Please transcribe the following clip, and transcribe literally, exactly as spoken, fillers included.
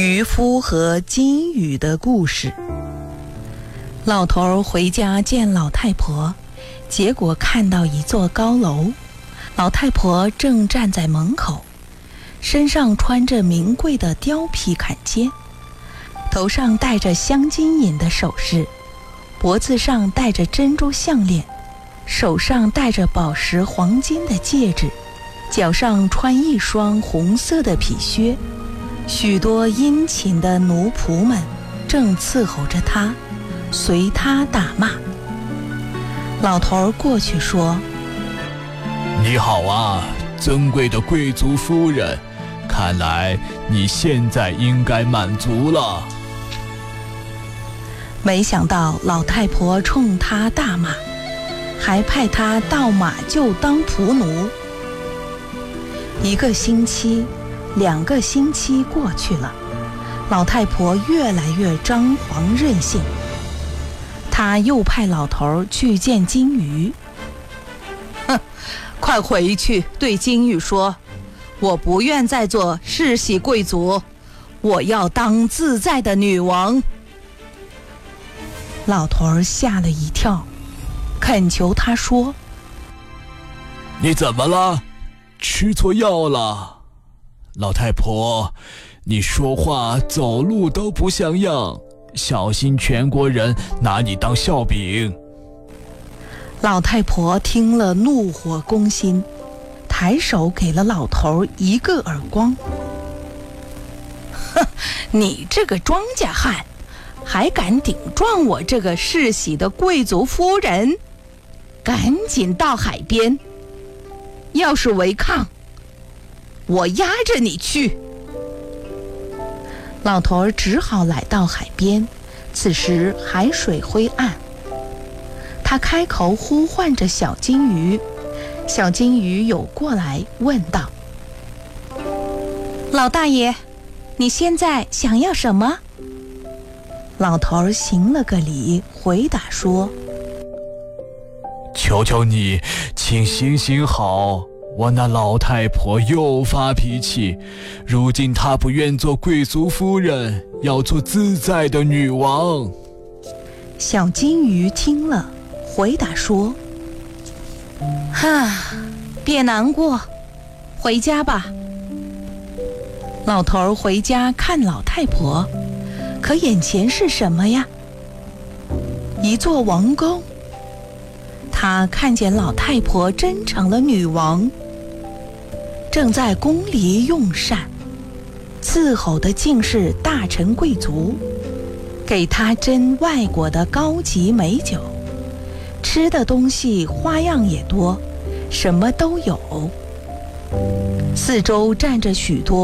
渔夫和金鱼的故事。老头回家见老太婆，结果看到一座高楼，老太婆正站在门口，身上穿着名贵的貂皮坎肩，头上戴着镶金银的首饰，脖子上戴着珍珠项链，手上戴着宝石黄金的戒指，脚上穿一双红色的皮靴。许多殷勤的奴仆们正伺候着他，随他打骂。老头过去说： 你好啊，尊贵的贵族夫人，看来你现在应该满足了。 没想到老太婆冲他大骂，还派他到马厩当仆奴。一个星期两个星期过去了，老太婆越来越张狂任性。她又派老头去见金鱼。哼，快回去对金鱼说，我不愿再做世袭贵族，我要当自在的女王。老头吓了一跳，恳求他说： 你怎么了？吃错药了？老太婆，你说话走路都不像样，小心全国人拿你当笑柄。 老太婆听了怒火攻心，抬手给了老头一个耳光。哼，你这个庄稼汉，还敢顶撞我这个世袭的贵族夫人，赶紧到海边，要是违抗，我押着你去。老头只好来到海边，此时海水灰暗，他开口呼唤着小金鱼，小金鱼游过来问道：老大爷，你现在想要什么？老头行了个礼，回答说： 求求你，请行行好，我那老太婆又发脾气，如今她不愿做贵族夫人，要做自在的女王。 小金鱼听了，回答说：哈，别难过，回家吧。老头回家看老太婆，可眼前是什么呀？一座王宫。他看见老太婆真成了女王，正在宫里用膳，伺候的竟是大臣贵族，给他斟外国的高级美酒，吃的东西花样也多，什么都有。四周站着许多